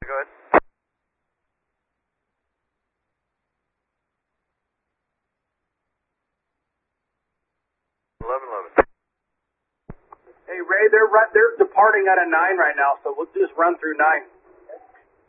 Go ahead. Hey, Ray, they're departing out of 9 right now, so we'll just run through 9.